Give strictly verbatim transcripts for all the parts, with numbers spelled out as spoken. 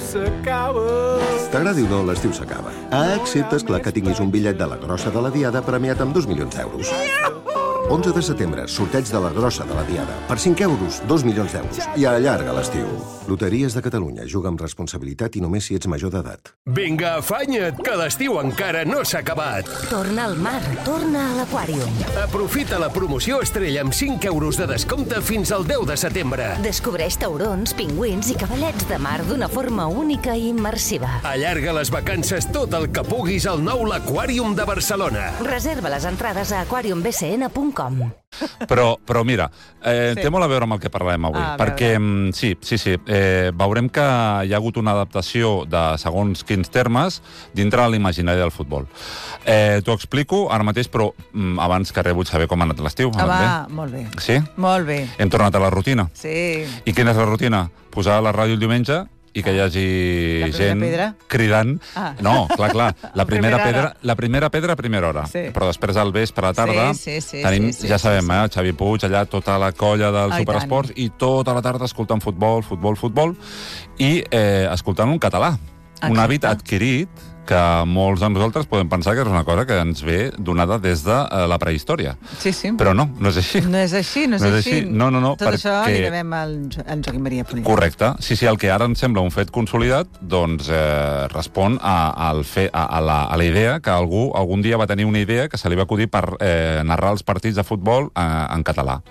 s'acaba. T'agradi o no, l'estiu s'acaba. Ah, excepte, esclar, que tinguis un bitllet de la grossa de la Diada premiat amb dos milions d'euros. onze de setembre, sorteig de la grossa de la Diada. Per cinc euros, dos milions d'euros. I allarga l'estiu. Loteries de Catalunya. Juga amb responsabilitat i només si ets major d'edat. Vinga, afanya't, que l'estiu encara no s'ha acabat. Torna al mar, torna a l'Aquàrium. Aprofita la promoció estrella amb cinc euros de descompte fins al deu de setembre. Descobreix taurons, pingüins i cavallets de mar d'una forma única i immersiva. Allarga les vacances tot el que puguis al nou l'Aquàrium de Barcelona. Reserva les entrades a aquarium b c n punt com. Però, però mira, eh, Sí. té molt a veure amb el que parlem avui, Ah, a perquè mm, sí, sí, sí, eh, veurem que hi ha hagut una adaptació de segons quins termes dintre de l'imaginari del futbol. Eh, T'ho explico ara mateix, però mm, abans que res vull saber com ha anat l'estiu. Ha Ah, anat va, bé? molt bé. Sí? Molt bé. Hem tornat a la rutina. Sí. I quina és la rutina? Posar la ràdio el diumenge i que hi hagi La primera gent pedra? cridant. Ah. No, clar, clar. La primera, primera pedra, hora. la primera pedra a primera hora. Sí. Però després al vespre, a la tarda, Sí, sí, sí, tenim, sí, sí, ja sí, sabem, sí. eh, Xavi Puig, allà tota la colla del Ah, i Superesports, i tota la tarda escoltant futbol, futbol, futbol, i eh, escoltant un català. Un Exacte. hàbit adquirit que molts de nosaltres podem pensar que és una cosa que ens ve donada des de eh, la prehistòria. Sí, sí. Però no, no és així. No és així, no és, així. No, no, no, Tot això perquè- li devem al, Jo- al Joaquim Maria Polinyà. Correcte. Sí, sí, el que ara ens sembla un fet consolidat, doncs eh, respon a, al fe, a, a, la, a la idea que algú algun dia va tenir una idea que se li va acudir per eh, narrar els partits de futbol eh, en català.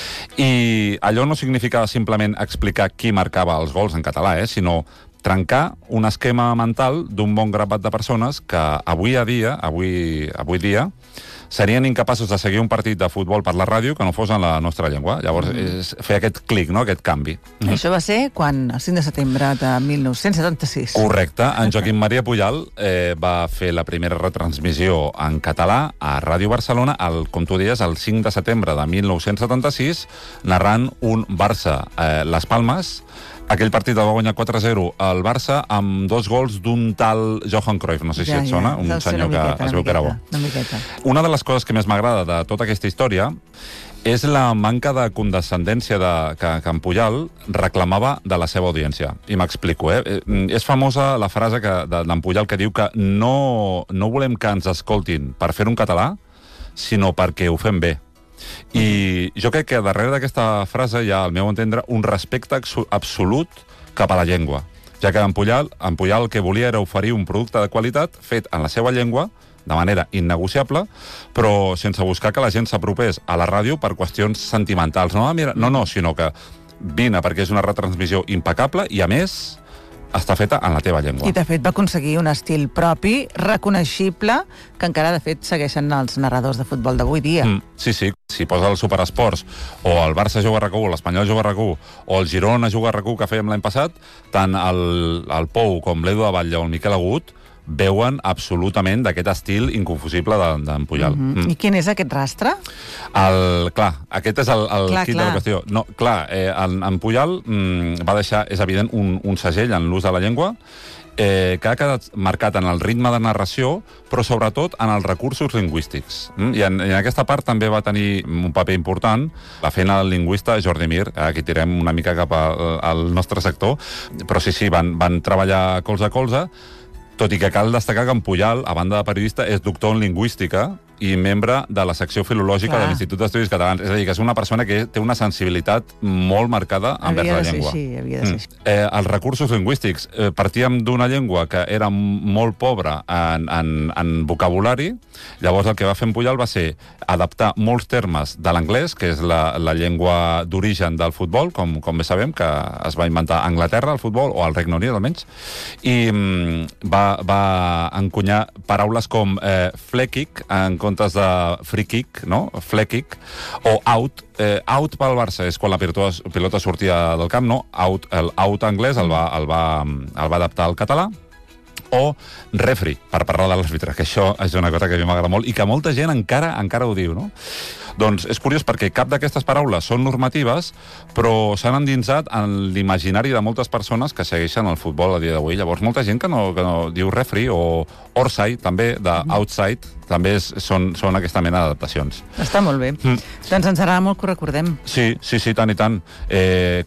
I allò no significava simplement explicar qui marcava els gols en català, eh, sinó trencar un esquema mental d'un bon grapat de persones que avui a dia, avui, avui dia, serien incapaços de seguir un partit de futbol per la ràdio que no fos en la nostra llengua. Llavors, mm. és fer aquest clic, no?, aquest canvi. Això va ser quan, el cinc de setembre de mil nou-cents setanta-sis. Correcte. En Joaquim Maria Pujal eh, va fer la primera retransmissió en català a Ràdio Barcelona, el, com tu deies, el cinc de setembre de mil nou-cents setanta-sis, narrant un Barça-Les Palmes. Aquell partit el va guanyar quatre a zero al Barça amb dos gols d'un tal Johan Cruyff. No sé si Ja, et ja. sona, un Deu ser senyor una miqueta, que es una veu que era bo. miqueta, una miqueta. Una de les coses que més m'agrada de tota aquesta història és la manca de condescendència de, que, que en Pujal reclamava de la seva audiència. I m'explico, eh? Eh, És famosa la frase que, de, d'en Pujal que diu que no, no volem que ens escoltin per fer un català, sinó perquè ho fem bé. I jo crec que darrere d'aquesta frase hi ha, al meu entendre, un respecte absolut cap a la llengua, ja que en Pujal, en Pujal el que volia era oferir un producte de qualitat fet en la seva llengua, de manera innegociable, però sense buscar que la gent s'apropés a la ràdio per qüestions sentimentals. No, mira, no, no, sinó que vine perquè és una retransmissió impecable i, a més, està feta en la teva llengua. I, de fet, va aconseguir un estil propi, reconeixible, que encara, de fet, segueixen els narradors de futbol d'avui dia. Mm, sí, sí. Si posa el Superesports, o el Barça juga a RAC u, l'Espanyol juga a RAC u, o el Girona juga a RAC u que fèiem l'any passat, tant el, el Pou com l'Edu de Batlle o el Miquel Agut veuen absolutament d'aquest estil inconfusible d'en Pujal. Mm -hmm. Mm. I quin és aquest rastre? El, clar, aquest és el, el Clar, kit clar. de la qüestió. No, clar, eh, en, en Pujal mm, va deixar, és evident, un, un segell en l'ús de la llengua eh, que ha quedat marcat en el ritme de narració, però sobretot en els recursos lingüístics. Mm? I, en, I en aquesta part també va tenir un paper important la feina del lingüista Jordi Mir, eh, aquí tirem una mica cap al, al nostre sector, però sí, sí, van, van treballar colze a colze, tot i que cal destacar que en Pujal, a banda de periodista, és doctor en lingüística i membre de la secció filològica Clar. de l'Institut d'Estudis Catalans. És a dir, que és una persona que té una sensibilitat molt marcada envers Havia la de ser llengua. així, havia de ser així. Mm. Eh, els recursos lingüístics. Eh, partíem d'una llengua que era molt pobra en, en, en vocabulari, llavors el que va fer en Pujal va ser adaptar molts termes de l'anglès, que és la, la llengua d'origen del futbol, com, com bé sabem, que es va inventar a Anglaterra, el futbol, o al Regne Unit, almenys, i mm, va, va encunyar paraules com eh, flekic, en comptes de free kick, no? Flekic, o out. Eh, out pel Barça és quan la pilota, pilota sortia del camp, no? Out, el out anglès el va, el va, el va adaptar al català. O refri, per parlar de l'àrbitre, que això és una cosa que a mi m'agrada molt i que molta gent encara encara ho diu, no? Doncs és curiós perquè cap d'aquestes paraules són normatives, però s'han endinsat en l'imaginari de moltes persones que segueixen el futbol a dia d'avui. Llavors, molta gent que no, que no diu refri, o orside, també, d'outside, també és, són, són aquesta mena d'adaptacions. Està molt bé. Mm. Doncs ens agrada molt que ho recordem. Sí, sí, sí, tant i tant. Eh,